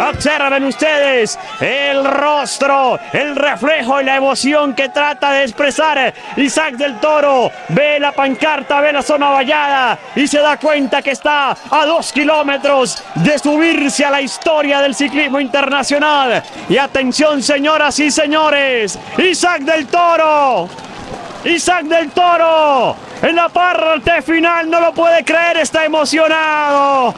Observen ustedes el rostro, el reflejo y la emoción que trata de expresar Isaac del Toro. Ve la pancarta, ve la zona vallada y se da cuenta que está a 2 kilómetros de subirse a la historia del ciclismo internacional. Y atención, señoras y señores, Isaac del Toro. Isaac del Toro en la parte final, no lo puede creer, está emocionado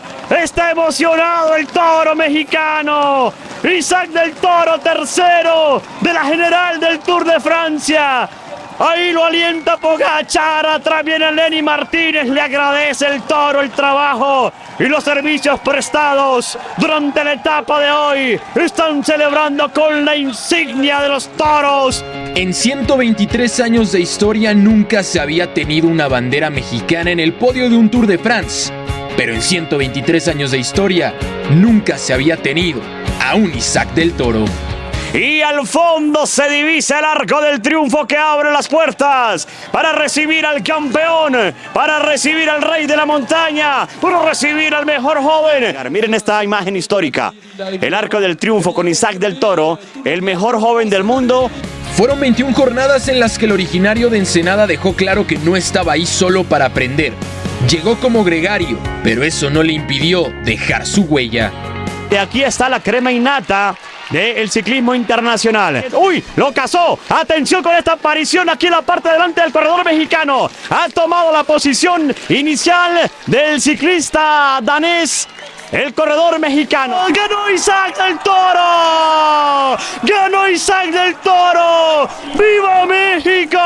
el toro mexicano. Isaac del Toro, tercero de la general del Tour de Francia. Ahí lo alienta Pogačar, atrás viene Lenny Martínez, le agradece el Toro el trabajo y los servicios prestados durante la etapa de hoy. Están celebrando con la insignia de los toros. En 123 años de historia nunca se había tenido una bandera mexicana en el podio de un Tour de France. Pero en 123 años de historia nunca se había tenido a un Isaac del Toro. Y al fondo se divisa el Arco del Triunfo que abre las puertas para recibir al campeón, para recibir al rey de la montaña, para recibir al mejor joven. Miren esta imagen histórica. El Arco del Triunfo con Isaac del Toro, el mejor joven del mundo. Fueron 21 jornadas en las que el originario de Ensenada dejó claro que no estaba ahí solo para aprender. Llegó como gregario, pero eso no le impidió dejar su huella. Y aquí está la crema innata del ciclismo internacional. ¡Uy! ¡Lo cazó! ¡Atención con esta aparición aquí en la parte delante del corredor mexicano! Ha tomado la posición inicial del ciclista danés. El corredor mexicano. ¡Ganó Isaac del Toro! ¡Ganó Isaac del Toro! ¡Viva México!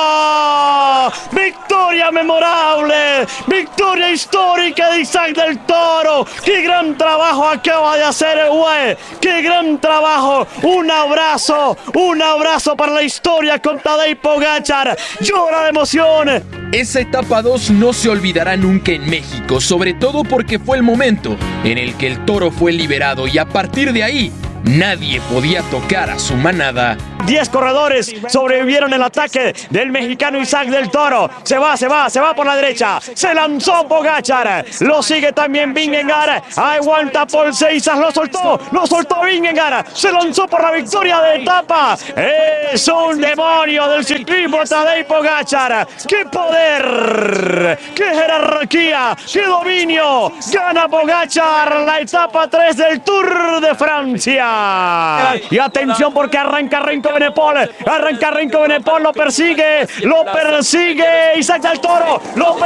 ¡Victoria memorable! ¡Victoria histórica de Isaac del Toro! ¡Qué gran trabajo acaba de hacer el güey! ¡Qué gran trabajo! ¡Un abrazo para la historia con Tadej Pogačar! ¡Llora de emoción! Esa etapa 2 no se olvidará nunca en México, sobre todo porque fue el momento en el que el toro fue liberado y a partir de ahí nadie podía tocar a su manada. 10 corredores sobrevivieron el ataque del mexicano Isaac del Toro. Se va por la derecha. Se lanzó Pogačar. Lo sigue también Vingegaard. Aguanta Paul Seisas. Lo soltó Vingegaard. Se lanzó por la victoria de etapa. Es un demonio del ciclismo Tadej Pogačar. ¡Qué poder! ¡Qué jerarquía! ¡Qué dominio! Gana Pogačar la etapa 3 del Tour de Francia. Y atención porque arranca Renko Benepol, lo persigue Isaac del Toro,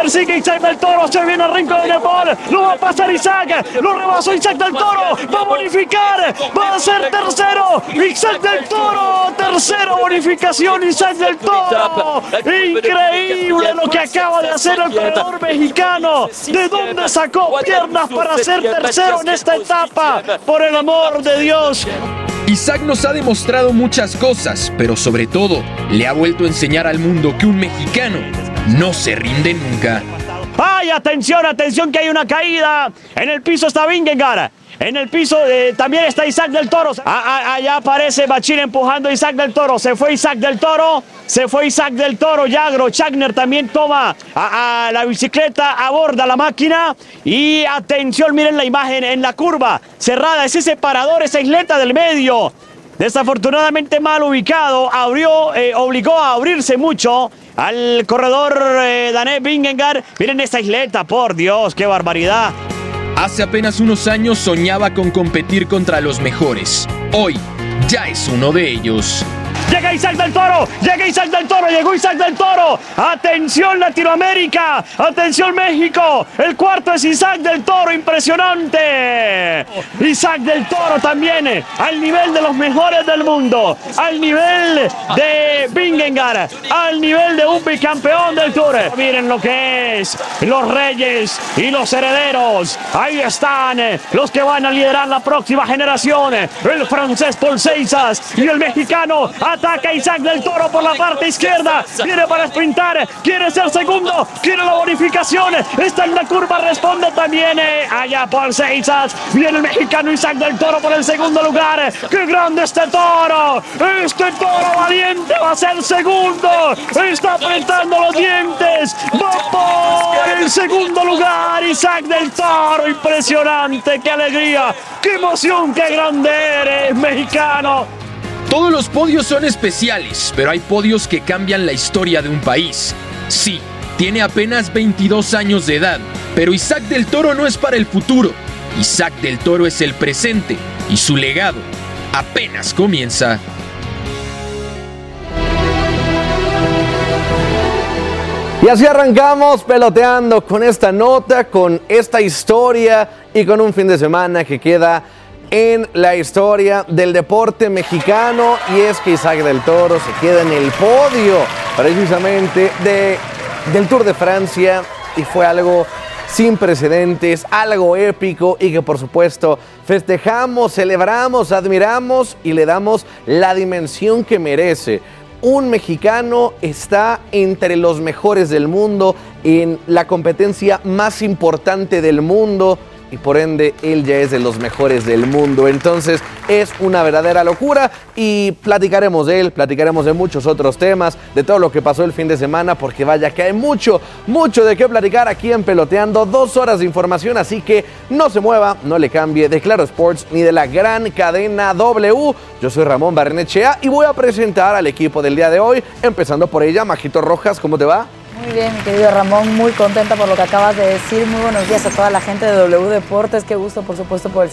se viene Renko Benepol, lo va a pasar Isaac, lo rebasó Isaac del Toro, va a bonificar, va a ser tercero, Isaac del Toro, tercero, bonificación Isaac del Toro, increíble lo que acaba de hacer el corredor mexicano, ¿de dónde sacó piernas para ser tercero en esta etapa? Por el amor de Dios. Isaac nos ha demostrado muchas cosas, pero sobre todo le ha vuelto a enseñar al mundo que un mexicano no se rinde nunca. ¡Ay, atención que hay una caída! En el piso está Vingegaard. En el piso también está Isaac del Toro. Allá aparece Bachir empujando a Isaac del Toro. Se fue Isaac del Toro. Yagro Chagner también toma a la bicicleta, aborda la máquina. Y atención, miren la imagen en la curva cerrada. Ese separador, esa isleta del medio. Desafortunadamente mal ubicado. Obligó a abrirse mucho al corredor danés Vingegaard. Miren esa isleta, por Dios, qué barbaridad. Hace apenas unos años soñaba con competir contra los mejores. Hoy ya es uno de ellos. Llega Isaac del Toro, llegó Isaac del Toro. Atención Latinoamérica, atención México. El cuarto es Isaac del Toro, impresionante. Isaac del Toro también al nivel de los mejores del mundo, al nivel de Vingegaard, al nivel de un bicampeón del Tour. Miren lo que es los reyes y los herederos. Ahí están los que van a liderar la próxima generación. El francés Paul Seisas y el mexicano Ataca Isaac del Toro por la parte izquierda. Viene para sprintar. Quiere ser segundo. Quiere la bonificación. Está en la curva. Responde también allá Paul Seixas. Viene el mexicano Isaac del Toro por el segundo lugar. ¡Qué grande este toro! Este toro valiente va a ser segundo. Está apretando los dientes. Va por el segundo lugar. Isaac del Toro. Impresionante. ¡Qué alegría! ¡Qué emoción! ¡Qué grande eres, mexicano! Todos los podios son especiales, pero hay podios que cambian la historia de un país. Sí, tiene apenas 22 años de edad, pero Isaac del Toro no es para el futuro. Isaac del Toro es el presente y su legado apenas comienza. Y así arrancamos peloteando con esta nota, con esta historia y con un fin de semana que queda en la historia del deporte mexicano, y es que Isaac del Toro se queda en el podio precisamente del Tour de Francia, y fue algo sin precedentes, algo épico, y que por supuesto festejamos, celebramos, admiramos y le damos la dimensión que merece. Un mexicano está entre los mejores del mundo en la competencia más importante del mundo, y por ende él ya es de los mejores del mundo. Entonces es una verdadera locura, y platicaremos de él, platicaremos de muchos otros temas, de todo lo que pasó el fin de semana, porque vaya que hay mucho de qué platicar aquí en Peloteando. 2 horas de información, así que no se mueva, no le cambie de Claro Sports ni de la gran cadena W. Yo soy Ramón Barrenechea y voy a presentar al equipo del día de hoy, empezando por ella. Majito Rojas, ¿cómo te va? Muy bien, mi querido Ramón, muy contenta por lo que acabas de decir. Muy buenos días a toda la gente de W Deportes. Qué gusto, por supuesto, por el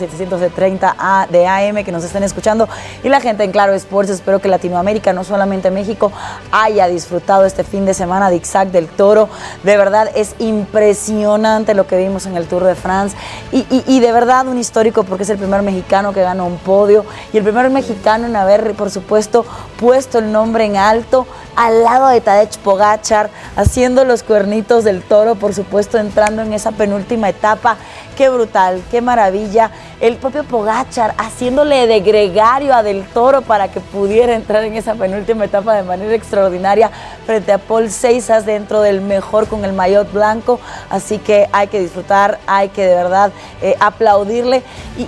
730 de AM que nos estén escuchando, y la gente en Claro Sports. Espero que Latinoamérica, no solamente México, haya disfrutado este fin de semana de Isaac del Toro. De verdad es impresionante lo que vimos en el Tour de France, y de verdad un histórico, porque es el primer mexicano que gana un podio y el primer mexicano en haber, por supuesto, puesto el nombre en alto al lado de Tadej Pogačar, haciendo los cuernitos del toro, por supuesto, entrando en esa penúltima etapa. Qué brutal, qué maravilla. El propio Pogačar haciéndole de gregario a Del Toro para que pudiera entrar en esa penúltima etapa de manera extraordinaria frente a Paul Seixas, dentro del mejor con el maillot blanco. Así que hay que disfrutar, hay que de verdad aplaudirle,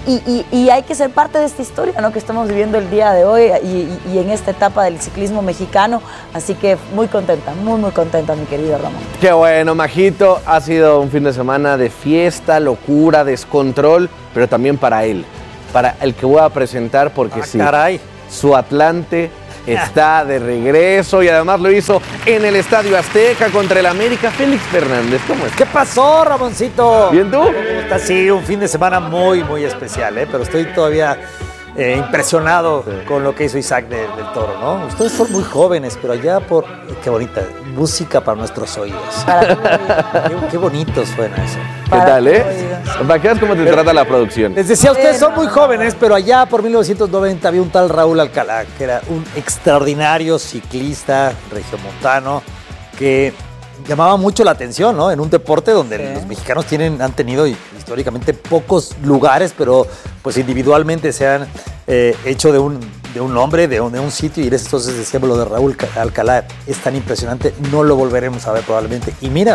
y hay que ser parte de esta historia, ¿no?, que estamos viviendo el día de hoy y en esta etapa del ciclismo mexicano. Así que muy contenta, muy contenta, mi querido Ramón. Qué bueno, Majito. Ha sido un fin de semana de fiesta, locura, descontrol, pero también para él, para el que voy a presentar, porque sí, caray, su Atlante está de regreso, y además lo hizo en el Estadio Azteca contra el América. Félix Fernández, ¿cómo es? ¿Qué pasó, Ramoncito? ¿Bien tú? Sí, un fin de semana muy especial, pero estoy todavía impresionado con lo que hizo Isaac del Toro, ¿no? Ustedes son muy jóvenes, pero allá por... Qué bonita música para nuestros oídos. Qué bonito suena eso. ¿Qué tal, Para que veas cómo te trata la producción. Les decía, ustedes son muy jóvenes, pero allá por 1990 había un tal Raúl Alcalá, que era un extraordinario ciclista regiomontano, que llamaba mucho la atención, ¿no? En un deporte donde los mexicanos han tenido históricamente pocos lugares, pero pues individualmente se han hecho de un nombre, de un sitio, y entonces decíamos, lo de Raúl Alcalá es tan impresionante, no lo volveremos a ver probablemente. Y mira,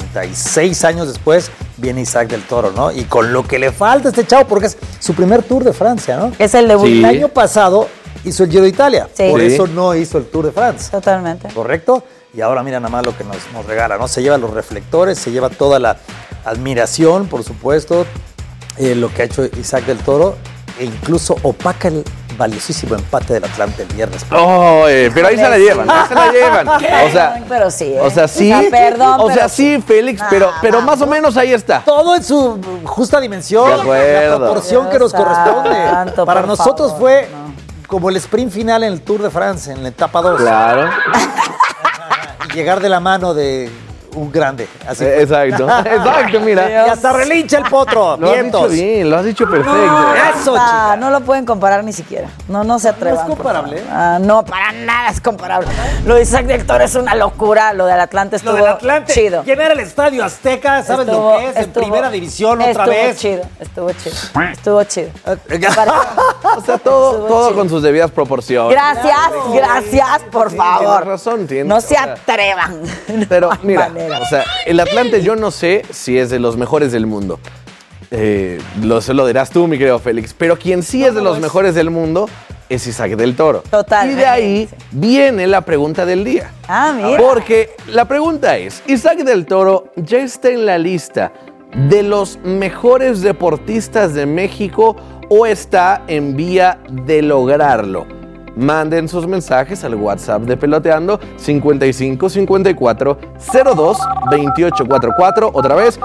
36 años después viene Isaac del Toro, ¿no? Y con lo que le falta a este chavo, porque es su primer Tour de Francia, ¿no? Es el debut. Sí. El año pasado hizo el Giro de Italia, sí. Por eso no hizo el Tour de France. Totalmente. ¿Correcto? Y ahora mira nada más lo que nos regala, ¿no? Se lleva los reflectores, se lleva toda la admiración, por supuesto, lo que ha hecho Isaac del Toro, e incluso opaca el valiosísimo empate del Atlante el viernes. Oh, pero ahí se la llevan, O sea, pero sí, o sea, sí, perdón, o sea, sí, Félix, pero más o menos ahí está. Todo en su justa dimensión, De acuerdo. la proporción que nos corresponde. Santo, Para por nosotros favor, fue no. como el sprint final en el Tour de France, en la etapa 2. Claro. Y llegar de la mano de un grande. Así fue. Exacto, mira. Y hasta relincha el potro. Lo has dicho bien, lo has dicho perfecto. Eso, chica. No lo pueden comparar ni siquiera. No se atrevan. ¿No es comparable? No, para nada es comparable. Lo de Isaac del Toro es una locura. Lo del Atlante estuvo Lo del Atlante, chido. llenar el Estadio Azteca, ¿sabes lo que es? En primera división otra vez. Estuvo chido. O sea, todo con sus debidas proporciones. Gracias, por favor. Tienes razón, No se atrevan. Pero No hay mira, manera. o sea, el Atlante yo no sé si es de los mejores del mundo. Lo dirás tú, mi querido Félix. Pero quien sí es de los mejores del mundo es Isaac del Toro. Totalmente. Y de ahí viene la pregunta del día. Mira. Porque la pregunta es, ¿Isaac del Toro ya está en la lista de los mejores deportistas de México o está en vía de lograrlo? Manden sus mensajes al WhatsApp de Peloteando 55 54 02 28 44. Otra vez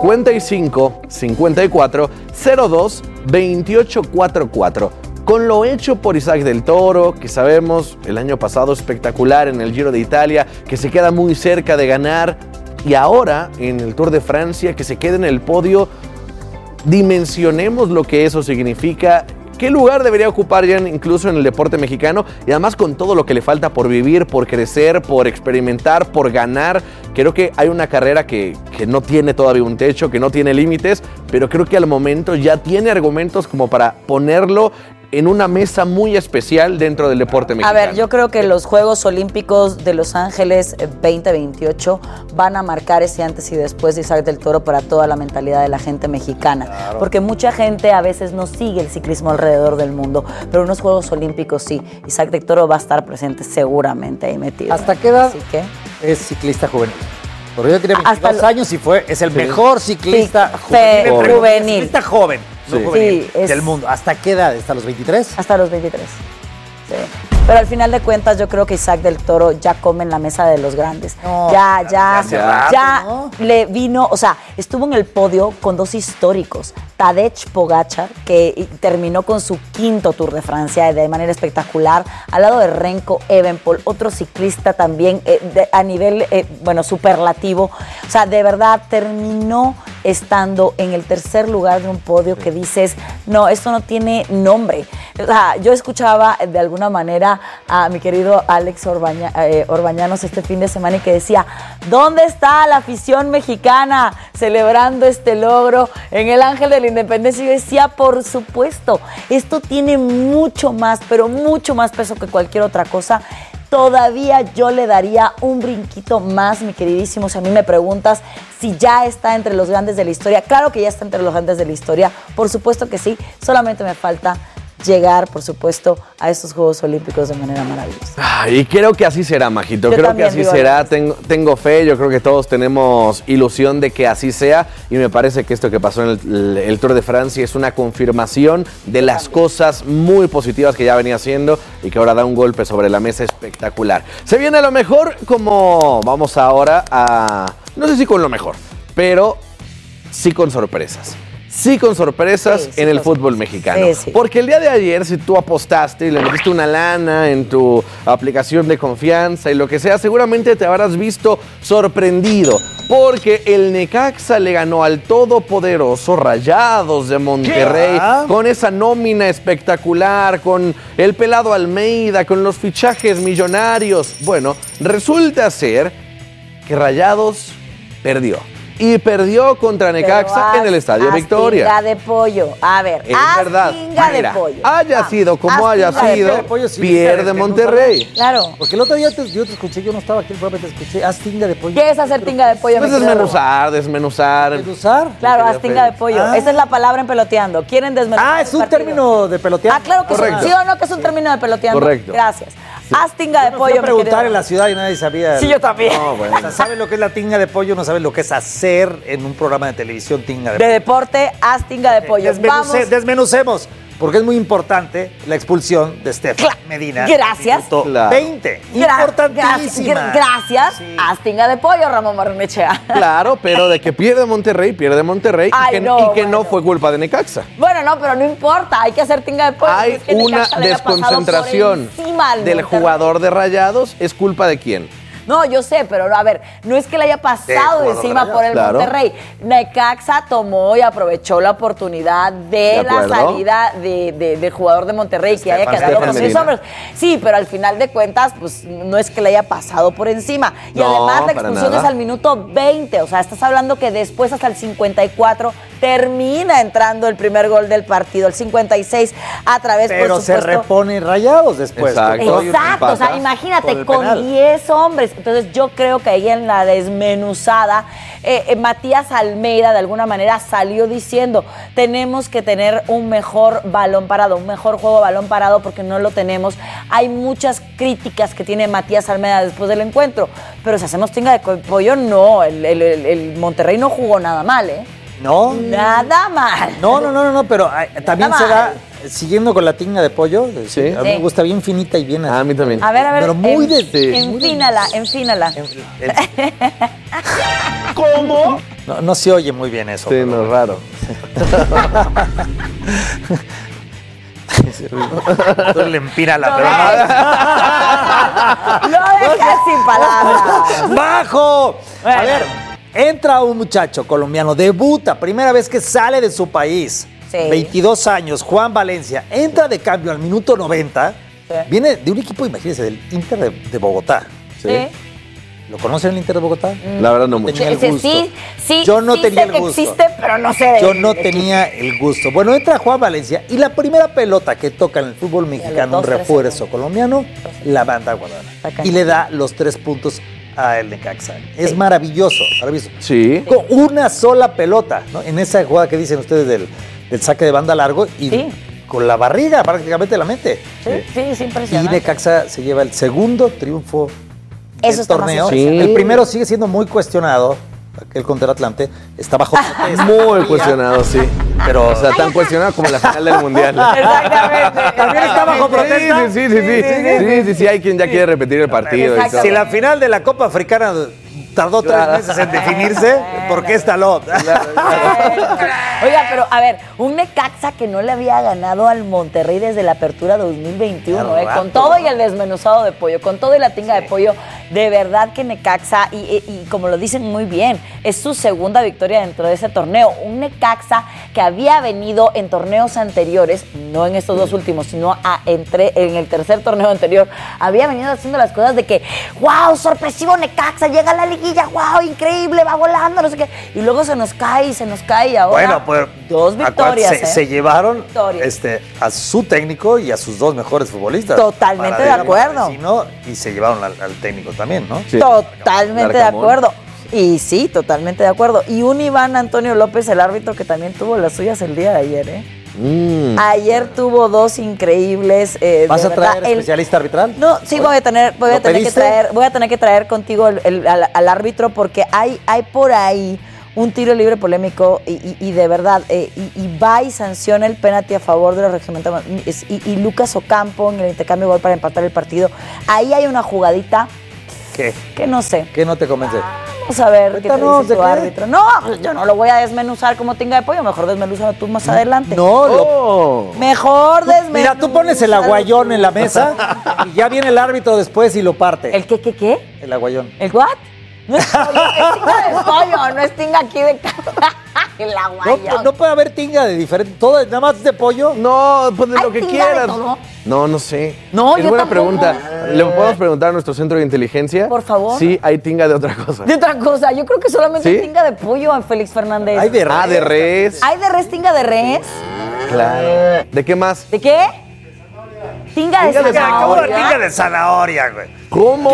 55 54 02 28 44. Con lo hecho por Isaac del Toro, que sabemos el año pasado espectacular en el Giro de Italia, que se queda muy cerca de ganar, y ahora en el Tour de Francia, que se queda en el podio, dimensionemos lo que eso significa. ¿Qué lugar debería ocupar ya incluso en el deporte mexicano? Y además con todo lo que le falta por vivir, por crecer, por experimentar, por ganar. Creo que hay una carrera que no tiene todavía un techo, que no tiene límites, pero creo que al momento ya tiene argumentos como para ponerlo en una mesa muy especial dentro del deporte mexicano. A ver, yo creo que los Juegos Olímpicos de Los Ángeles 2028 van a marcar ese antes y después de Isaac del Toro para toda la mentalidad de la gente mexicana. Claro. Porque mucha gente a veces no sigue el ciclismo alrededor del mundo, pero unos Juegos Olímpicos sí. Isaac del Toro va a estar presente seguramente ahí metido. ¿Hasta qué edad Así que es ciclista juvenil? Porque yo tenía 22 años y es el mejor ciclista juvenil. Ciclista joven. Sí. Juvenil del mundo. ¿Hasta qué edad? ¿Hasta los 23? Hasta los 23, sí. Pero al final de cuentas yo creo que Isaac del Toro ya come en la mesa de los grandes. No, ya le vino, o sea, estuvo en el podio con dos históricos. Tadej Pogačar, que terminó con su 5º Tour de Francia de manera espectacular, al lado de Remco Evenepoel, otro ciclista también a nivel, superlativo. O sea, de verdad terminó estando en el 3er lugar de un podio que dices, no, esto no tiene nombre. O sea, yo escuchaba de alguna manera a mi querido Alex Orbañanos este fin de semana y que decía, ¿dónde está la afición mexicana celebrando este logro en el Ángel de la Independencia? Y yo decía, por supuesto, esto tiene mucho más, pero mucho más peso que cualquier otra cosa. Todavía yo le daría un brinquito más, mi queridísimo. Si a mí me preguntas si ya está entre los grandes de la historia, claro que ya está entre los grandes de la historia, por supuesto que sí, solamente me falta llegar, por supuesto, a estos Juegos Olímpicos de manera maravillosa. Y creo que así será, Majito. Creo que así será. Tengo fe. Yo creo que todos tenemos ilusión de que así sea. Y me parece que esto que pasó en el Tour de Francia es una confirmación de las cosas muy positivas que ya venía haciendo y que ahora da un golpe sobre la mesa espectacular. Se viene lo mejor, como vamos ahora a... No sé si con lo mejor, pero sí con sorpresas. Sí, con sorpresas en el fútbol mexicano. Sí. Porque el día de ayer, si tú apostaste y le metiste una lana en tu aplicación de confianza y lo que sea, seguramente te habrás visto sorprendido. Porque el Necaxa le ganó al todopoderoso Rayados de Monterrey con esa nómina espectacular, con el pelado Almeida, con los fichajes millonarios. Bueno, resulta ser que Rayados perdió. Y perdió contra Necaxa en el Estadio Victoria. Astinga de pollo. A ver, es verdad. Astinga de pollo. Haya sido como haya sido, pierde Monterrey. Claro. Porque el otro día yo te escuché, yo no estaba aquí, pero te escuché. Astinga de pollo. ¿Qué es hacer tinga de pollo? Pues desmenuzar. ¿Desmenuzar? Claro, astinga de pollo. Esa es la palabra en Peloteando. ¿Quieren desmenuzar? Es un término de peloteando. Claro que sí. ¿Sí o no que es un término de Peloteando? Correcto. Gracias. Astinga de pollo. Yo preguntar en la ciudad y nadie sabía. Sí, yo también. No, bueno. O sea, ¿saben lo que es la tinga de pollo? No saben lo que es hacer en un programa de televisión tinga de pollo. De deporte, tinga de pollo. Desmenucemos. Porque es muy importante la expulsión de Stefan Medina. Gracias. 20. Importantísima. Gracias. Sí. Astinga de pollo, Ramón Barrenechea. Claro, pero de que pierde Monterrey. Y que no fue culpa de Necaxa. Bueno, no, pero no importa. Hay que hacer tinga de pollo. Hay una desconcentración del jugador de Rayados. ¿Es culpa de quién? No, yo sé, pero a ver, no es que le haya pasado encima por el Monterrey. Necaxa tomó y aprovechó la oportunidad de la salida del jugador de Monterrey que haya quedado con 6 hombres. Sí, pero al final de cuentas, pues no es que le haya pasado por encima. Y además la expulsión es al minuto 20. O sea, estás hablando que después hasta el 54 termina entrando el primer gol del partido. El 56 a través, pero por supuesto. Se repone Rayados después. Exacto. O sea, imagínate, con 10 hombres. Entonces yo creo que ahí en la desmenuzada, Matías Almeida de alguna manera salió diciendo, tenemos que tener un mejor balón parado, un mejor juego de balón parado porque no lo tenemos. Hay muchas críticas que tiene Matías Almeida después del encuentro, pero si hacemos tinga de pollo, no, el Monterrey no jugó nada mal, ¿eh? No. Nada mal. No, pero también se da, siguiendo con la tinga de pollo, sí. A mí me gusta bien finita y bien así. A mí también. A ver, pero muy enfínala. ¿Cómo? No se oye muy bien eso. Sí, no es raro. Tú le empina la pelota. Lo dejas sin palabras. ¡Bajo! Bueno. A ver, entra un muchacho colombiano, debuta, primera vez que sale de su país. Sí. 22 años, Juan Valencia. Entra de cambio al minuto 90. Sí. Viene de un equipo, imagínense, del Inter de Bogotá. Sí. ¿Lo conocen el Inter de Bogotá? La verdad no mucho. Tenía el gusto. Sí, yo no sí tenía sé el que gusto. existe, pero no sé de Yo no tenía el gusto. Bueno, entra Juan Valencia y la primera pelota que toca en el fútbol mexicano, un refuerzo colombiano, la manda a Guadalajara. Y le da los 3 puntos a el Necaxa. Es maravilloso, maravilloso. Sí. Con una sola pelota, ¿no? En esa jugada que dicen ustedes del saque de banda largo y con la barriga prácticamente la mente. Sí, es Y impresionante. Necaxa se lleva el segundo triunfo Eso del está más torneo. impresionante. El primero sigue siendo muy cuestionado, aquel contra Atlante. Está bajo protesta. Muy cuestionado, sí. Pero, O sea, tan cuestionado como la final del Mundial. Exactamente. ¿también está bajo protesta? Sí, hay quien ya quiere repetir el partido. Y todo. Si la final de la Copa Africana tardó 3 meses en definirse, ¿por qué está Lot? Oiga, pero a ver, un Necaxa que no le había ganado al Monterrey desde la apertura 2021, con todo y el desmenuzado de pollo, con todo y la tinga de pollo, de verdad que Necaxa, y como lo dicen muy bien, es su segunda victoria dentro de ese torneo. Un Necaxa que había venido en torneos anteriores, no en estos 2 últimos, sino en el tercer torneo anterior, había venido haciendo las cosas de que, wow, sorpresivo Necaxa, llega a la liguilla, wow, increíble, va volando, no sé qué, y luego se nos cae y ahora Bueno, pues 2 victorias. Se llevaron Victorias. a su técnico y a sus 2 mejores futbolistas. Totalmente de Paradela, acuerdo. Martesino, y se llevaron al técnico también, ¿no? Sí. Totalmente de Larcamón. acuerdo. Y sí, totalmente de acuerdo. Y un Iván Antonio López, el árbitro, que también tuvo las suyas el día de ayer, ¿eh? Ayer tuvo 2 increíbles. ¿Vas de a traer verdad. especialista arbitral? No, sí, voy a tener que traer contigo al árbitro porque hay por ahí un tiro libre polémico y de verdad, y va y sanciona el penalti a favor de los regiomontanos. Y Lucas Ocampo en el intercambio de gol para empatar el partido. Ahí hay una jugadita ¿Qué? que no sé. ¿Qué no te convence? Vamos a ver qué te Cuéntanos, dice ¿de tu qué? árbitro. No, yo no lo voy a desmenuzar como tinga de pollo. Mejor desmenúzalo tú más adelante. No, Oh. Mejor desmenúzalo. Mira, tú pones el aguayón en la mesa y ya viene el árbitro después y lo parte. ¿El qué? El aguayón. ¿El what? No es pollo, es tinga de pollo, no es tinga aquí de casa. El aguayón. No puede haber tinga de diferente. Todo nada más de pollo. No, pues de ¿Hay lo que tinga quieras. de todo? No sé. No, es yo buena tampoco. pregunta. ¿Le podemos preguntar a nuestro centro de inteligencia? Por favor. Sí, hay tinga de otra cosa. De otra cosa, yo creo que solamente ¿Sí? hay tinga de pollo a Félix Fernández. Hay de res. Ah, de res. ¿Hay de res, tinga de res? Claro. ¿De qué más? ¿De qué? Tinga de Tinga de ¿Cómo zanahoria. tinga de zanahoria, güey? ¿Cómo?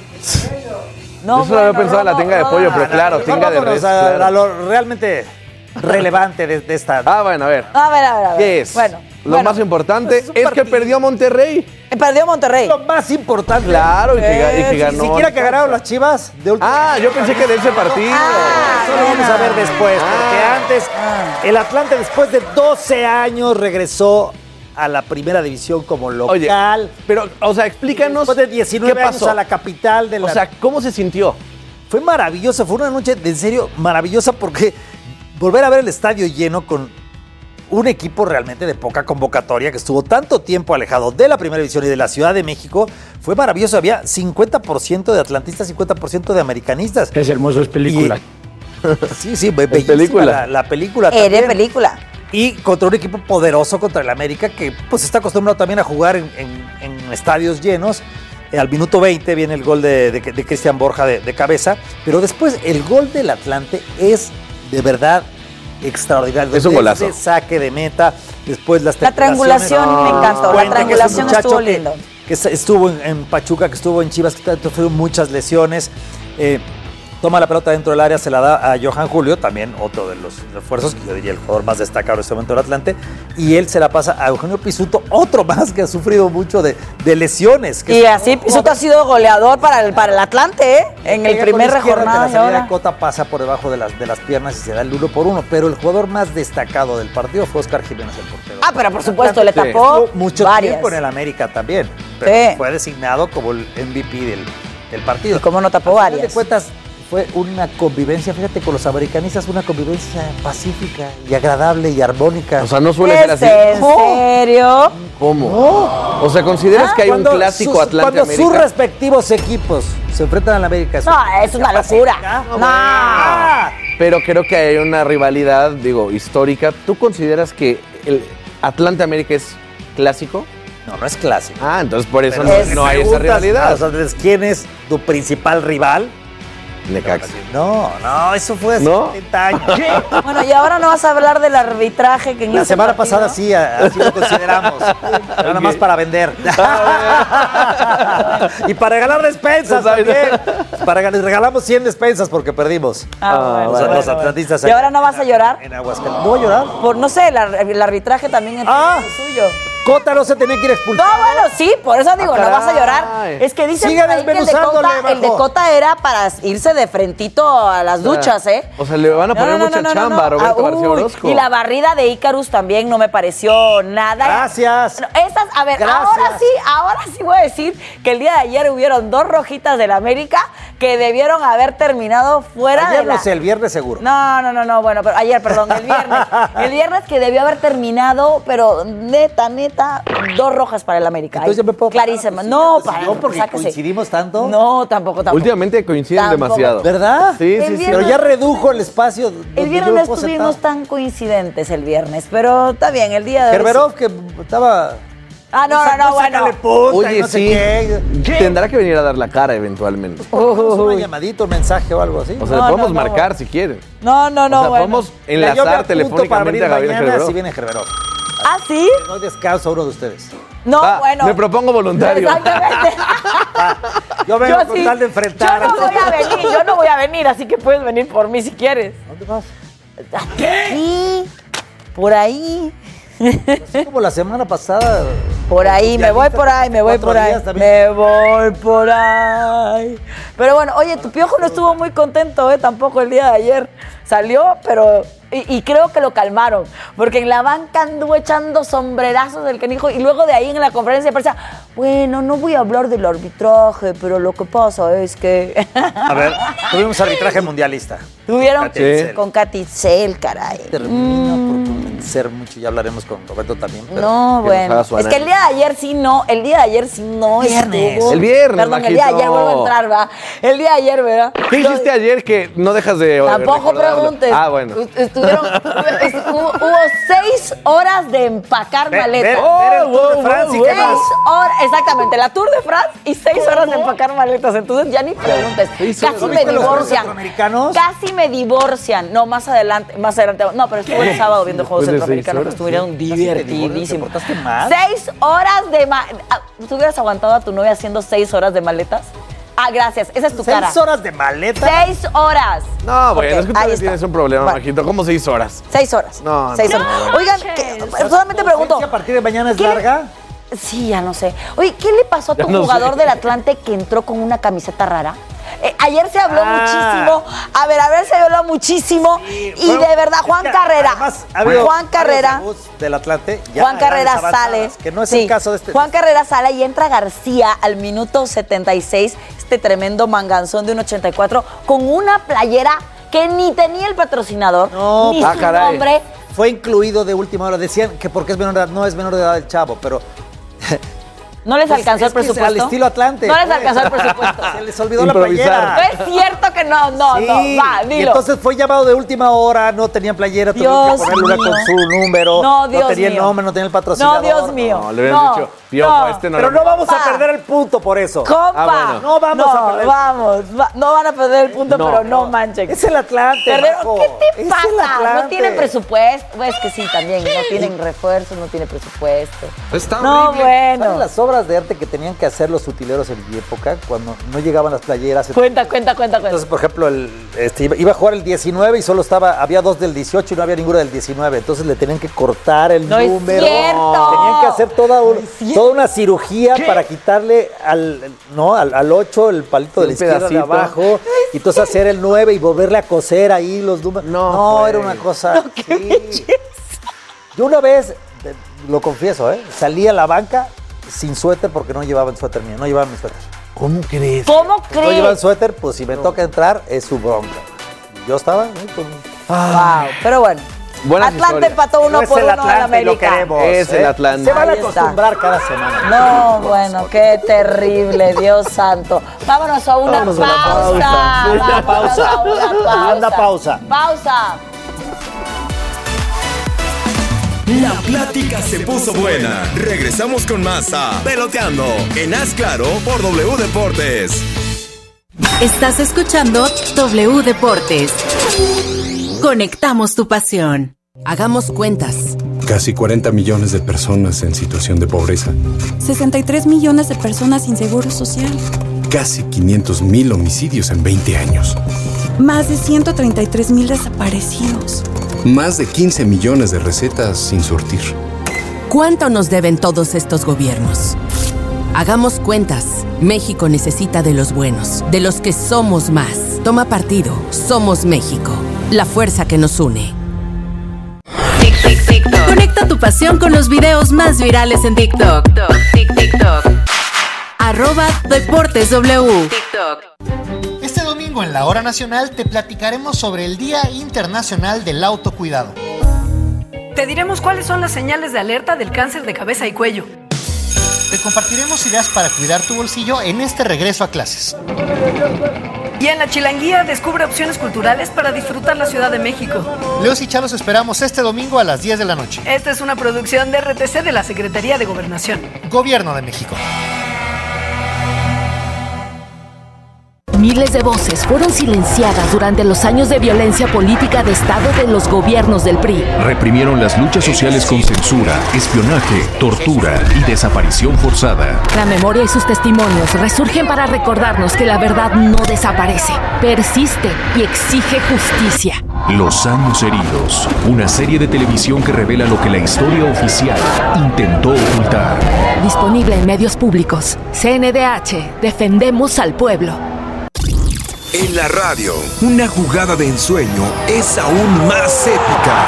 No, Yo solo había pensado en la tinga de pollo, pero claro, Mejor tinga de vámonos res. a claro. lo realmente relevante de esta. Ah, bueno, a ver. A ver. ¿Qué es? Bueno. Lo más importante pues es un es que partido. perdió Monterrey. Perdió Monterrey. Lo más importante. Claro, y que ganó. Ni siquiera que ganaron las Chivas de último. Ah, yo pensé que de ese partido. Eso lo vamos a ver después, porque antes el Atlante después de 12 años regresó a la primera división como local. Oye, pero, o sea, explícanos Después de 19 qué años pasó. a la capital de la... O sea, ¿cómo se sintió? fue maravillosa, fue una noche de en serio maravillosa porque volver a ver el estadio lleno con un equipo realmente de poca convocatoria que estuvo tanto tiempo alejado de la Primera División y de la Ciudad de México. Fue maravilloso, había 50% de atlantistas, 50% de americanistas. Es hermoso, es película. Sí, bellísima la película también. Era película. Y contra un equipo poderoso contra el América que pues está acostumbrado también a jugar en estadios llenos. Al minuto 20 viene el gol de Cristian Borja de cabeza, pero después el gol del Atlante es de verdad extraordinario. Es un golazo. Desde saque de meta, después las La triangulación me encantó, la triangulación estuvo lindo. Que estuvo en Pachuca, que estuvo en Chivas, que sufrió muchas lesiones. Toma la pelota dentro del área, se la da a Johan Julio, también otro de los refuerzos, que yo diría el jugador más destacado en este momento del Atlante, y él se la pasa a Eugenio Pizzuto, otro más que ha sufrido mucho de lesiones. Y así Pizzuto ha sido goleador para el Atlante, en el primer jornada. La salida de Cota pasa por debajo de las piernas y se da el 1-1, pero el jugador más destacado del partido fue Oscar Jiménez, el portero. Ah, pero por supuesto, le tapó mucho varias. tiempo en el América también, pero Sí. fue designado como el MVP del partido. ¿Y cómo no tapó Al final varias? de cuentas, fue una convivencia, fíjate, con los americanistas, una convivencia pacífica y agradable y armónica. O sea, no suele ser ¿Es así. en serio? ¿Cómo? O sea, ¿consideras que hay un clásico Atlante-América? Cuando sus respectivos equipos se enfrentan al América. No, es una locura. No. Pero creo que hay una rivalidad, digo, histórica. ¿Tú consideras que el Atlante-América es clásico? No es clásico. Ah, entonces por eso Pero no hay esa rivalidad. Entonces, ¿quién es tu principal rival? Necaxa. No, eso fue hace ¿No? 70 años. Bueno, y ahora no vas a hablar del arbitraje que en La ese semana partido? pasada sí, así lo consideramos. Nada más para vender. Y para regalar despensas también. Regalamos 100 despensas porque perdimos. Los atlantistas. ¿Y ahora no vas a llorar? En Aguascalientes. ¿Voy a llorar? Por, no sé, el arbitraje también es suyo. Cota no se tenía que ir No, expulsado. bueno, sí, por eso digo, no vas a llorar. Es que dicen Sigan por ahí que desmenuzándole, el de bajo. Cota era para irse de frentito a las duchas, ¿eh? O sea, le van a poner mucha chamba a Roberto García Orozco. Y la barrida de Icarus también no me pareció nada. Gracias. No, esas, a ver, Gracias. ahora sí voy a decir que el día de ayer hubieron 2 rojitas del América que debieron haber terminado fuera Ayer de la... no sé, el viernes seguro. No, bueno, pero ayer, perdón, el viernes. El viernes que debió haber terminado, pero neta, 2 rojas para el América. Entonces yo me puedo... Clarísima. No, para... ¿No porque sáquese. coincidimos tanto? No, tampoco. Últimamente coinciden Tampoco. demasiado. ¿Verdad? Sí, El sí, sí. viernes- Pero ya redujo el espacio. donde El yo viernes me no puedo estuvimos sentar. tan coincidentes el viernes, pero está bien, el día de hoy... Gerberov, que estaba... Ah, no, bueno. Sácale punta y Oye, no sé sí. qué. Tendrá que venir a dar la cara eventualmente. Una llamadita, un mensaje o algo así. O sea, No, le podemos no, marcar si quieren. No, O sea, bueno. podemos Mira, yo me enlazar apunto para telefónicamente venir a Gabriel mañana Gerberov. si viene Gerberov. ¿Ah, sí? No descalzo a uno de ustedes. No, bueno. Me propongo voluntario. Exactamente. Yo vengo Yo con sí. tal de enfrentar. Yo no voy a venir, así que puedes venir por mí si quieres. ¿Dónde vas? Aquí, por ahí. Así como la semana pasada. Por ahí, me voy por ahí, me voy 4 por ahí. días también. Me voy por ahí. Pero bueno, oye, tu Piojo no estuvo muy contento, tampoco el día de ayer. Salió, pero... Y creo que lo calmaron, porque en la banca anduvo echando sombrerazos del canijo y luego de ahí en la conferencia de prensa, bueno, no voy a hablar del arbitraje, pero lo que pasa es que... A ver, tuvimos arbitraje mundialista. Tuvieron Katy Itzel. con Katy Itzel, caray. Termina por convencer mucho, ya hablaremos con Roberto también. Pero No, que nos bueno. haga su Es que el día de ayer sí no, Viernes. estuvo. El viernes, Perdón, el día de ayer Majito. vuelvo a entrar, ¿va? El día de ayer, ¿verdad? ¿Qué hiciste ayer que no dejas de Tampoco recordarlo? preguntes. Ah, bueno. Hubo 6 horas de empacar maletas. ver el Tour de France y qué 6 más. horas, exactamente, la Tour de France y 6 horas de empacar maletas. Entonces ya ni preguntes. Casi ¿No me viste los Juegos divorcian. Centroamericanos? Casi me divorcian. No, más adelante. No, pero estuve el sábado viendo Juegos Después de 6 Centroamericanos que horas, estuvieron divertidísimos. ¿Te portaste mal? 6 horas de ¿Tú hubieras aguantado a tu novia haciendo 6 horas de maletas? Ah, gracias. Esa es tu cara. 6 horas de maleta. 6 horas. No, bueno, es que tú ahí también está. tienes un problema, Bueno. Majito. ¿Cómo 6 horas? 6 horas. No, 6 no, horas. no. Oigan, solamente pregunto. ¿A partir de mañana es ¿Qué le- larga? Sí, ya no sé. Oye, ¿qué le pasó a tu Ya no jugador sé. del Atlante que entró con una camiseta rara? Ayer se habló Ah. muchísimo. A ver, se habló muchísimo. Y Fueron- de verdad, Juan es que Carrera. además, ha habido Juan Carrera. varios debuts del Atlante. ya Juan a edades Carrera avanzadas, sale. Que no es Sí. el caso de este. Juan Carrera sale y entra García al minuto 76, este tremendo manganzón de 1.84, con una playera que ni tenía el patrocinador, No, ni ah, su caray. nombre. fue incluido de última hora. Decían que porque es menor de edad, no es menor de edad el chavo, pero... ¿No les alcanzó el presupuesto? Al estilo Atlante. No les alcanzó el presupuesto. Se les olvidó la playera. No es cierto que no, va, dilo. Y entonces fue llamado de última hora, no tenían playera, tuvieron que ponerle una con su número. No, Dios no tenía el mío. nombre, no tenía el patrocinador. No, Dios mío. No, le hubieran dicho, Piojo, este no. Pero no vamos a perder el punto por eso. Compa. bueno. No vamos a perder el punto. No van a perder el punto, pero no manchen. Es el Atlante. ¿Qué te Es pasa? el Atlante. No tienen presupuesto. Es que sí, también. No tienen refuerzos, no tienen presupuesto. Está No, horrible. bueno. ¿Saben las obras de arte que tenían que hacer los utileros en mi época? Cuando no llegaban las playeras. Cuenta. Entonces, por ejemplo, iba a jugar el 19 y solo había 2 del 18 y no había ninguno del 19. Entonces le tenían que cortar el No es número. cierto. Tenían que hacer toda una cirugía para quitarle al 8 el palito de la izquierda de pedacito. abajo. Y entonces hacer el 9 y volverle a coser ahí los números. No, era una cosa. Sí. Yo una vez, lo confieso, salí a la banca sin suéter porque no llevaban suéter mío, no llevaban mi suéter. ¿Cómo crees? ¿Cómo No crees? llevan suéter, pues si me toca entrar, es su bronca. Yo estaba con... Wow, pero bueno. Buenas Atlante historias. empató 1 por 1 al América. Es el Atlante. Se van a Ahí está. acostumbrar cada semana. No, bueno, qué terrible, Dios santo. Vámonos a una Vámonos a una pausa. pausa. Una pausa. Vámonos a una pausa. Anda, pausa. Pausa. La plática se puso buena. Regresamos con más a Peloteando en Haz Claro por W Deportes. Estás escuchando W Deportes. Conectamos tu pasión. Hagamos cuentas. Casi 40 millones de personas en situación de pobreza. 63 millones de personas sin seguro social. Casi 500,000 homicidios en 20 años. Más de 133,000 desaparecidos. Más de 15 millones de recetas sin surtir. ¿Cuánto nos deben todos estos gobiernos? Hagamos cuentas. México necesita de los buenos, de los que somos más. Toma partido. Somos México. La fuerza que nos une. Conecta tu pasión con los videos más virales en TikTok. @DeportesW. Este domingo en la Hora Nacional te platicaremos sobre el Día Internacional del Autocuidado. Te diremos cuáles son las señales de alerta del cáncer de cabeza y cuello. Te compartiremos ideas para cuidar tu bolsillo en este regreso a clases. Y en la Chilanguía descubre opciones culturales para disfrutar la Ciudad de México. Leos y Chalos esperamos este domingo a las 10 de la noche. Esta es una producción de RTC de la Secretaría de Gobernación. Gobierno de México. Miles de voces fueron silenciadas durante los años de violencia política de Estado de los gobiernos del PRI. Reprimieron las luchas sociales con censura, espionaje, tortura y desaparición forzada. La memoria y sus testimonios resurgen para recordarnos que la verdad no desaparece, persiste y exige justicia. Los años heridos, una serie de televisión que revela lo que la historia oficial intentó ocultar. Disponible en medios públicos. CNDH, defendemos al pueblo. En la radio, una jugada de ensueño es aún más épica.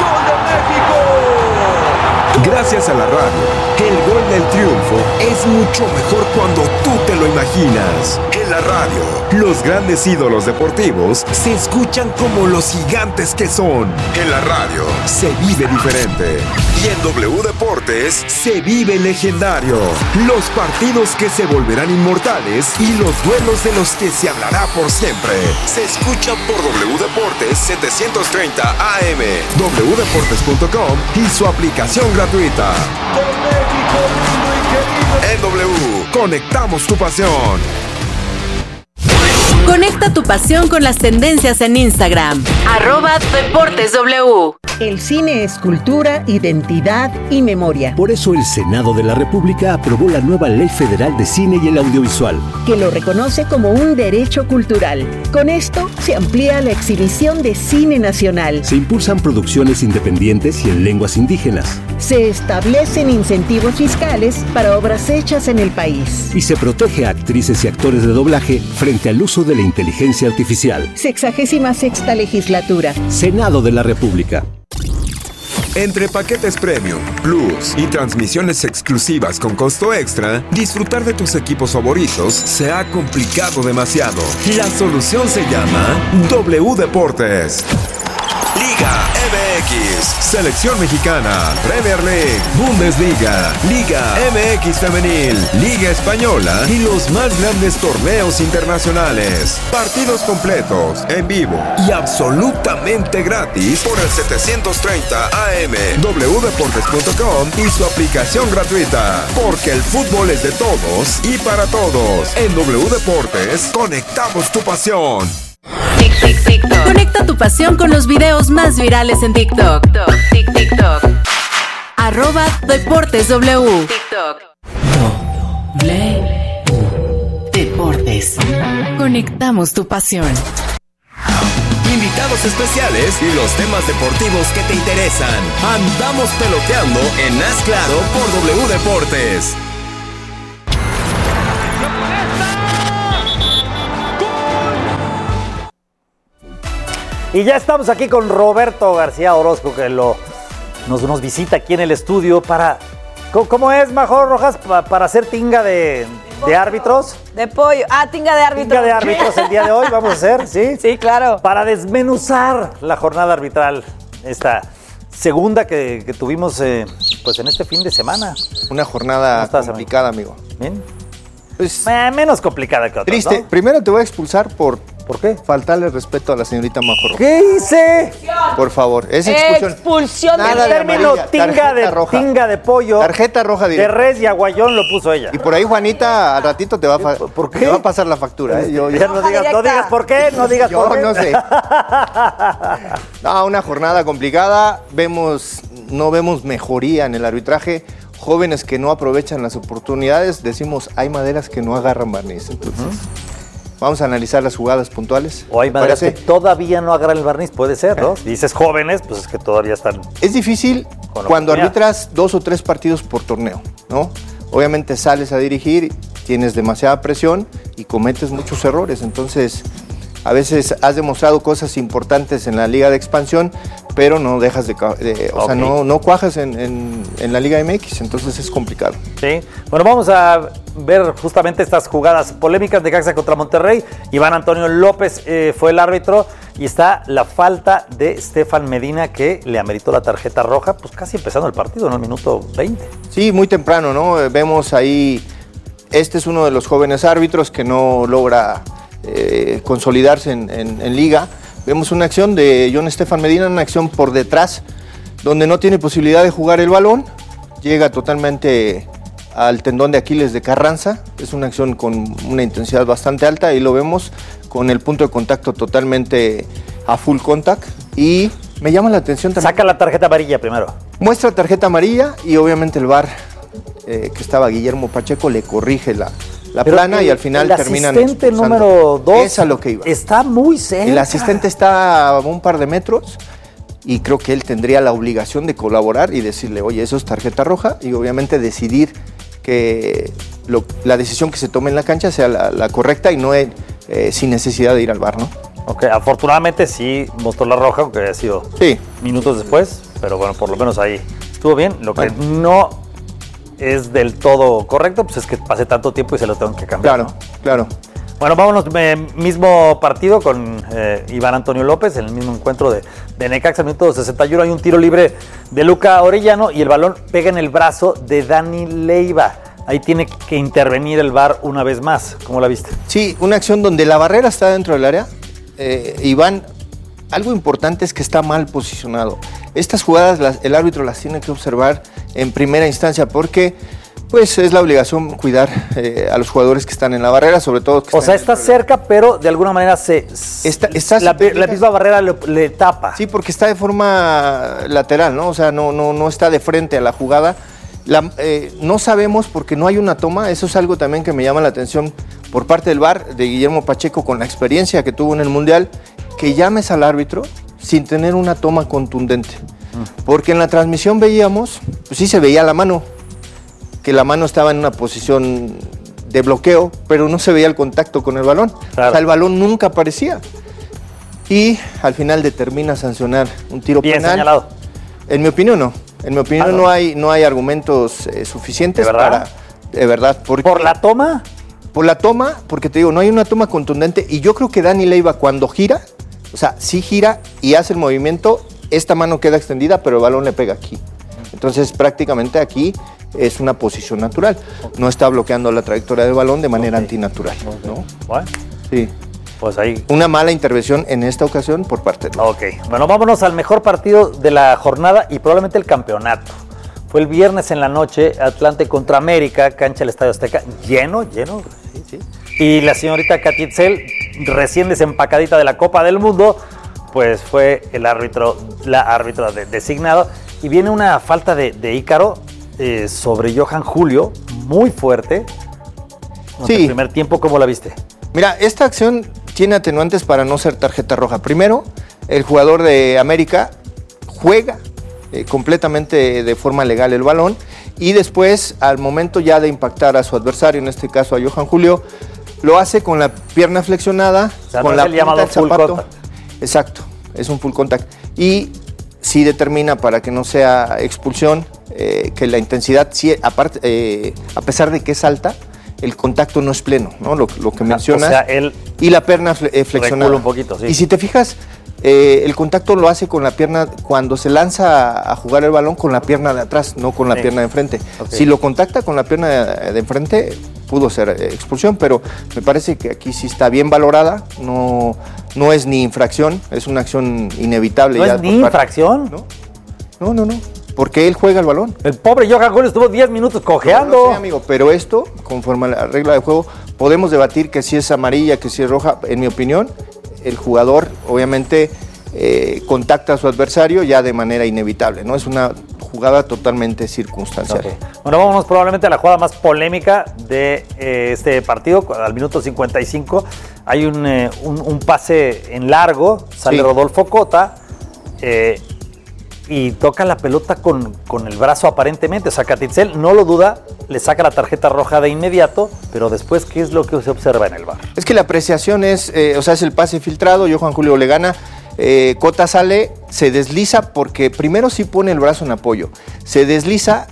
Gracias a la radio, el gol del triunfo es mucho mejor cuando tú te lo imaginas. En la radio, los grandes ídolos deportivos se escuchan como los gigantes que son. En la radio, se vive diferente. Y en W Deportes, se vive legendario. Los partidos que se volverán inmortales y los duelos de los que se hablará por siempre. Se escuchan por W Deportes 730 AM, wdeportes.com y su aplicación gratuita. En W, conectamos tu pasión. Conecta tu pasión con las tendencias en Instagram. @DeportesW. El cine es cultura, identidad y memoria. Por eso el Senado de la República aprobó la nueva Ley Federal de Cine y el Audiovisual, que lo reconoce como un derecho cultural. Con esto se amplía la exhibición de cine nacional. Se impulsan producciones independientes y en lenguas indígenas. Se establecen incentivos fiscales para obras hechas en el país. Y se protege a actrices y actores de doblaje frente al uso de la inteligencia artificial. 66ª legislatura. Senado de la República. Entre paquetes premium, plus y transmisiones exclusivas con costo extra, disfrutar de tus equipos favoritos se ha complicado demasiado. La solución se llama W Deportes. Liga MX, Selección Mexicana, Premier League, Bundesliga, Liga MX Femenil, Liga Española y los más grandes torneos internacionales. Partidos completos, en vivo y absolutamente gratis por el 730 AM, wdeportes.com y su aplicación gratuita. Porque el fútbol es de todos y para todos. En W Deportes, conectamos tu pasión. TikTok. Conecta tu pasión con los videos más virales en TikTok. TikTok. @DeportesW. TikTok. Deportes. Conectamos tu pasión. Invitados especiales y los temas deportivos que te interesan. Andamos peloteando en Haz Claro por W Deportes. Y ya estamos aquí con Roberto García Orozco, que nos visita aquí en el estudio para... ¿Cómo es, Majo Rojas? ¿Para hacer tinga de árbitros? De pollo. Tinga de árbitros. Tinga de árbitros el día de hoy vamos a hacer, ¿sí? Sí, claro. Para desmenuzar la jornada arbitral, esta segunda que tuvimos pues en este fin de semana. Una jornada complicada, amigo. ¿Bien? Pues, menos complicada que otras, triste. ¿no? Primero te voy a expulsar ¿Por qué? Faltarle respeto a la señorita Majo Rojas. ¿Qué hice? Por favor, es expulsión. Nada el término tinga de pollo. Tarjeta roja directa. De res y aguayón lo puso ella. Y por ahí, Juanita, al ratito te va a pasar la factura. Ya no digas por qué, no digas por qué. Yo no sé. No, una jornada complicada. No vemos mejoría en el arbitraje. Jóvenes que no aprovechan las oportunidades. Decimos, hay maderas que no agarran barniz. Entonces... Vamos a analizar las jugadas puntuales. O hay maderas que todavía no agarran el barniz, puede ser, ¿no? Dices jóvenes, pues es que todavía están... Es difícil cuando arbitras 2 o 3 partidos por torneo, ¿no? Obviamente sales a dirigir, tienes demasiada presión y cometes muchos errores. Entonces, a veces has demostrado cosas importantes en la Liga de Expansión, pero no dejas o sea, no cuajas en la Liga MX, entonces es complicado. Sí, bueno, vamos a ver justamente estas jugadas polémicas de Necaxa contra Monterrey. Iván Antonio López fue el árbitro y está la falta de Estefan Medina que le ameritó la tarjeta roja, pues casi empezando el partido, ¿no? El minuto 20. Sí, muy temprano, ¿no? Vemos ahí, este es uno de los jóvenes árbitros que no logra consolidarse en Liga. Vemos una acción de John Estefan Medina, una acción por detrás, donde no tiene posibilidad de jugar el balón, llega totalmente al tendón de Aquiles de Carranza, es una acción con una intensidad bastante alta y lo vemos con el punto de contacto totalmente a full contact y me llama la atención también. Saca la tarjeta amarilla primero. Muestra tarjeta amarilla y obviamente el VAR, que estaba Guillermo Pacheco, le corrige la plana y al final terminan expulsando. El asistente número 2 es a lo que iba. Está muy cerca. El asistente está a un par de metros y creo que él tendría la obligación de colaborar y decirle, oye, eso es tarjeta roja y obviamente decidir que la decisión que se tome en la cancha sea la correcta y no sin necesidad de ir al VAR, ¿no? Ok, afortunadamente sí mostró la roja, aunque haya sido minutos después, pero bueno, por lo menos ahí estuvo bien. Lo que no es del todo correcto, pues es que pase tanto tiempo y se lo tengo que cambiar. Claro, claro. Bueno, vámonos, mismo partido con Iván Antonio López, en el mismo encuentro de Necaxa, minuto 61, hay un tiro libre de Luca Orellano y el balón pega en el brazo de Dani Leiva. Ahí tiene que intervenir el VAR una vez más. ¿Cómo la viste? Sí, una acción donde la barrera está dentro del área. Iván, algo importante es que está mal posicionado. Estas jugadas el árbitro las tiene que observar en primera instancia porque pues es la obligación cuidar a los jugadores que están en la barrera, sobre todo... O sea, está cerca, pero de alguna manera la misma barrera le tapa. Sí, porque está de forma lateral, ¿no? O sea, no está de frente a la jugada. No sabemos porque no hay una toma, eso es algo también que me llama la atención por parte del VAR, de Guillermo Pacheco, con la experiencia que tuvo en el Mundial, que llames al árbitro sin tener una toma contundente. Porque en la transmisión veíamos, pues sí se veía la mano, que la mano estaba en una posición de bloqueo, pero no se veía el contacto con el balón. Claro. O sea, el balón nunca aparecía. Y al final determina sancionar un tiro bien penal. Señalado. En mi opinión no. En mi opinión no hay argumentos suficientes para... De verdad. ¿Por la toma? Por la toma, porque te digo, no hay una toma contundente y yo creo que Dani Leiva cuando gira, o sea, sí gira y hace el movimiento, esta mano queda extendida, pero el balón le pega aquí. Entonces, prácticamente aquí es una posición natural. No está bloqueando la trayectoria del balón de manera antinatural, ¿no? Bueno. Sí. Pues ahí. Una mala intervención en esta ocasión por parte de... Ok. Bueno, vámonos al mejor partido de la jornada y probablemente el campeonato. Fue el viernes en la noche, Atlante contra América, cancha del Estadio Azteca. Lleno. Sí. Y la señorita Katy Itzel, recién desempacadita de la Copa del Mundo, pues fue la árbitro designado. Y viene una falta de Ícaro sobre Johan Julio, muy fuerte. Sí. El primer tiempo, ¿cómo la viste? Mira, esta acción tiene atenuantes para no ser tarjeta roja. Primero, el jugador de América juega completamente de forma legal el balón y después, al momento ya de impactar a su adversario, en este caso a Johan Julio, lo hace con la pierna flexionada, o sea, con no la es el llamado full contact. Exacto, es un full contact. Y sí determina para que no sea expulsión, que la intensidad, sí, aparte, a pesar de que es alta, el contacto no es pleno, ¿no? Lo que mencionas. O sea, él y la pierna flexionada. Un poquito, sí. Y si te fijas, el contacto lo hace con la pierna, cuando se lanza a jugar el balón, con la pierna de atrás, no con la pierna de enfrente. Okay. Si lo contacta con la pierna de enfrente, pudo ser expulsión, pero me parece que aquí sí está bien valorada, no es ni infracción, es una acción inevitable. ¿No es ni infracción? No. Porque él juega el balón. El pobre Johan Julio estuvo 10 minutos cojeando. No sé, amigo, pero esto, conforme a la regla de juego, podemos debatir que si es amarilla, que si es roja. En mi opinión, el jugador obviamente contacta a su adversario ya de manera inevitable, ¿no? Es una jugada totalmente circunstancial. Okay. Bueno, vámonos probablemente a la jugada más polémica de este partido. Al minuto 55 hay un pase en largo, sale Rodolfo Cota, y toca la pelota con el brazo aparentemente. O sea, Katy Itzel no lo duda, le saca la tarjeta roja de inmediato, pero después, ¿qué es lo que se observa en el VAR? Es que la apreciación es el pase filtrado, Johan Julio le gana, Cota sale, se desliza porque primero sí pone el brazo en apoyo, se desliza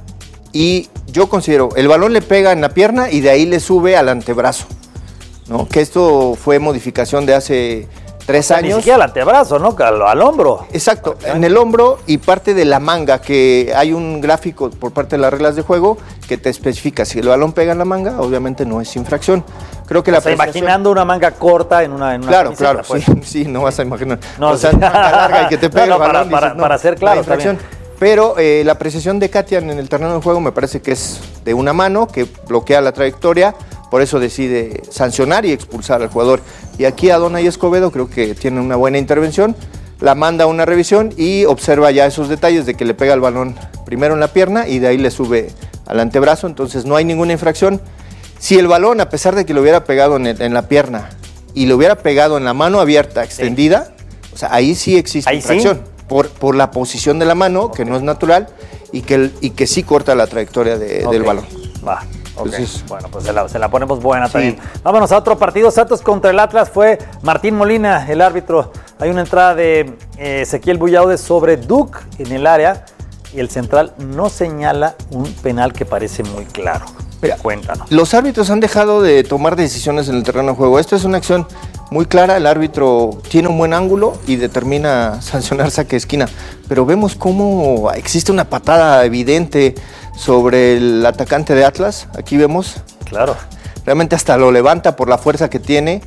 y yo considero, el balón le pega en la pierna y de ahí le sube al antebrazo, ¿no? Que esto fue modificación de hace 3 años. Ni siquiera al antebrazo, ¿no? Al hombro. Exacto, en el hombro y parte de la manga, que hay un gráfico por parte de las reglas de juego que te especifica, si el balón pega en la manga, obviamente no es infracción. Creo que imaginando una manga corta en una Claro, pues. sí, no vas a imaginar. No, manga larga y que te pegue el balón. Para ser claro, infracción. Pero la apreciación de Katia en el terreno de juego me parece que es de una mano, que bloquea la trayectoria, por eso decide sancionar y expulsar al jugador. Y aquí Adonay Escobedo creo que tiene una buena intervención, la manda a una revisión y observa ya esos detalles de que le pega el balón primero en la pierna y de ahí le sube al antebrazo, entonces no hay ninguna infracción. Si el balón, a pesar de que lo hubiera pegado en la pierna y lo hubiera pegado en la mano abierta, extendida, o sea, ahí sí existe infracción. Por la posición de la mano, que no es natural, y que sí corta la trayectoria del balón. Va. Entonces, bueno, pues se la ponemos buena también. Vámonos a otro partido. Santos contra el Atlas, fue Martín Molina, el árbitro. Hay una entrada de Ezequiel Bullaude sobre Duke en el área y el central no señala un penal que parece muy claro. Mira, cuéntanos. Los árbitros han dejado de tomar decisiones en el terreno de juego. Esto es una acción muy clara. El árbitro tiene un buen ángulo y determina sancionar saque de esquina. Pero vemos cómo existe una patada evidente sobre el atacante de Atlas. Aquí vemos. Claro. Realmente hasta lo levanta por la fuerza que tiene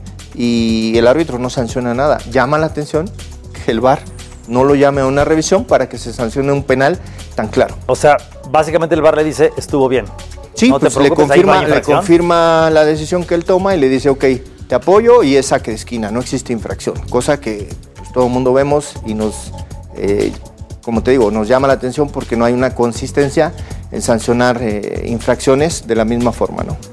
y el árbitro no sanciona nada. Llama la atención que el VAR no lo llame a una revisión para que se sancione un penal tan claro. O sea, básicamente el VAR le dice, estuvo bien. Sí, no pues le confirma la decisión que él toma y le dice, ok, te apoyo y es saque de esquina, no existe infracción. Cosa que pues, todo el mundo vemos y nos, como te digo, nos llama la atención porque no hay una consistencia en sancionar infracciones de la misma forma, ¿no?